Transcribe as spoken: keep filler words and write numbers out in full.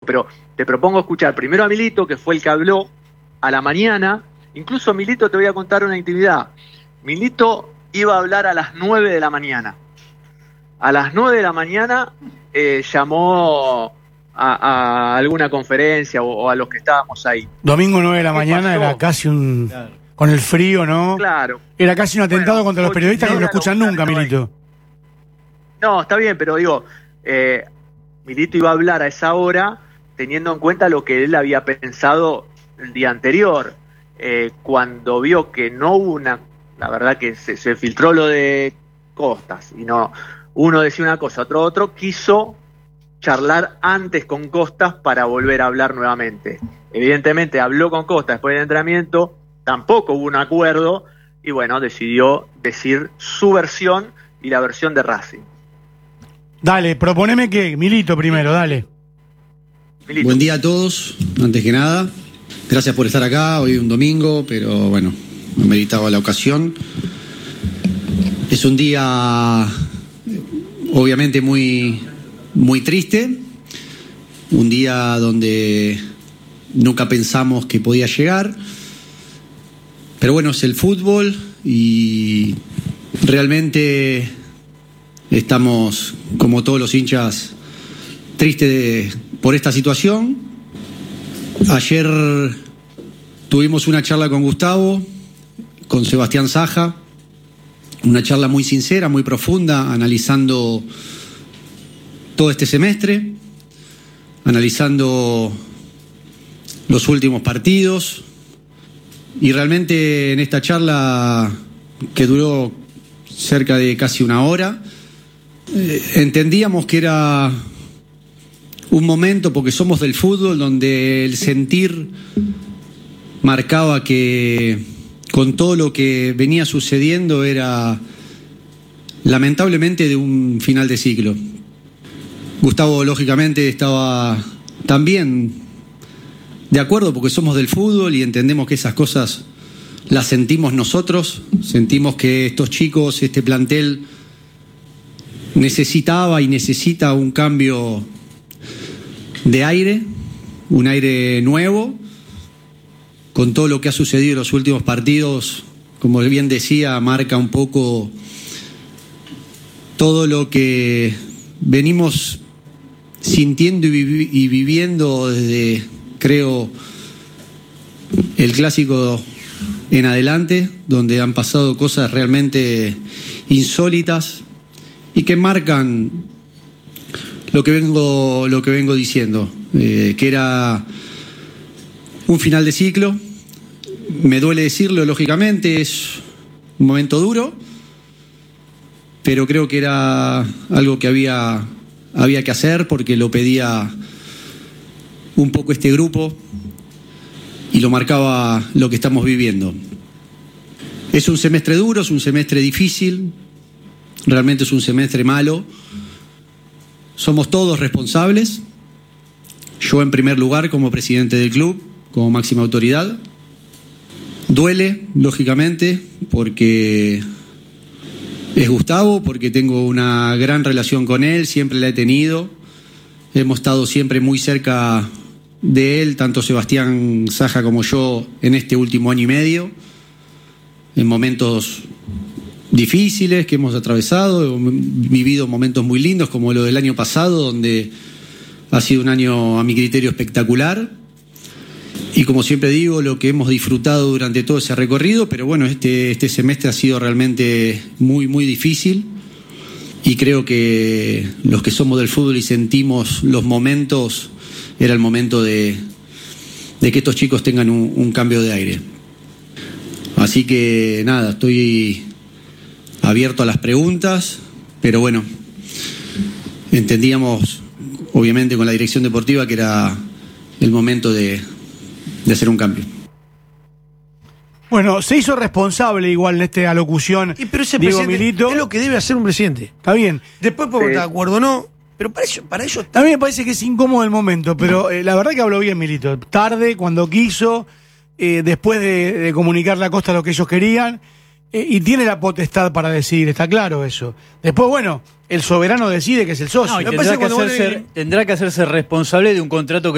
pero te propongo escuchar primero a Milito, que fue el que habló a la mañana. Incluso Milito, te voy a contar una intimidad. Milito iba a hablar a las nueve de la mañana. A las nueve de la mañana eh, llamó a, a alguna conferencia o, o a los que estábamos ahí. Domingo nueve de la mañana pasó? Era casi un... Claro. Con el frío, ¿no? Claro. Era casi un atentado bueno, contra los periodistas que no lo escuchan nunca, Milito. No, está bien, pero digo, eh, Milito iba a hablar a esa hora teniendo en cuenta lo que él había pensado el día anterior. Eh, cuando vio que no hubo una... La verdad que se, se filtró lo de Costas y no... Uno decía una cosa, otro otro, quiso charlar antes con Costas para volver a hablar nuevamente. Evidentemente habló con Costas después del entrenamiento, tampoco hubo un acuerdo y bueno, decidió decir su versión y la versión de Racing. Dale, proponeme que, Milito primero, dale. Milito. Buen día a todos, antes que nada. Gracias por estar acá, hoy un domingo, pero bueno, me meritaba la ocasión. Es un día obviamente muy, muy triste, un día donde nunca pensamos que podía llegar, pero bueno, es el fútbol y realmente estamos, como todos los hinchas, tristes de, por esta situación. Ayer tuvimos una charla con Gustavo, con Sebastián Saja, una charla muy sincera, muy profunda, analizando todo este semestre, analizando los últimos partidos, y realmente en esta charla, que duró cerca de casi una hora, eh, entendíamos que era un momento, porque somos del fútbol, donde el sentir marcaba que con todo lo que venía sucediendo era lamentablemente de un final de ciclo. Gustavo lógicamente estaba también de acuerdo, porque somos del fútbol y entendemos que esas cosas las sentimos nosotros, sentimos que estos chicos, este plantel necesitaba y necesita un cambio de aire, un aire nuevo. Con todo lo que ha sucedido en los últimos partidos, como bien decía, marca un poco todo lo que venimos sintiendo y, vivi- y viviendo desde, creo, el clásico en adelante, donde han pasado cosas realmente insólitas y que marcan lo que vengo, lo que vengo diciendo, eh, que era un final de ciclo. Me duele decirlo, lógicamente, es un momento duro, pero creo que era algo que había, había que hacer, porque lo pedía un poco este grupo y lo marcaba lo que estamos viviendo. Es un semestre duro, es un semestre difícil, realmente es un semestre malo. Somos todos responsables, yo en primer lugar como presidente del club, como máxima autoridad. Duele, lógicamente, porque es Gustavo, porque tengo una gran relación con él, siempre la he tenido. Hemos estado siempre muy cerca de él, tanto Sebastián Saja como yo, en este último año y medio, en momentos difíciles que hemos atravesado, hemos vivido momentos muy lindos, como lo del año pasado, donde ha sido un año, a mi criterio, espectacular. Y como siempre digo, lo que hemos disfrutado durante todo ese recorrido, pero bueno, este, este semestre ha sido realmente muy, muy difícil, y creo que los que somos del fútbol y sentimos los momentos, era el momento de, de que estos chicos tengan un, un cambio de aire. Así que nada, estoy abierto a las preguntas, pero bueno, entendíamos obviamente con la dirección deportiva que era el momento de de hacer un cambio. Bueno, se hizo responsable igual en esta alocución. Y pero ese Diego presidente Milito. es lo que debe hacer un presidente. Está bien. Después podemos Sí. estar de acuerdo o no, pero para ello, para ello A mí me parece que es incómodo el momento, pero eh, la verdad que habló bien Milito. Tarde, cuando quiso, eh, después de, de comunicarle a Costa lo que ellos querían, eh, y tiene la potestad para decidir, está claro eso. Después, bueno, el soberano decide que es el socio. No, y Me tendrá, parece que cuando hacerse, vos le- tendrá que hacerse responsable de un contrato que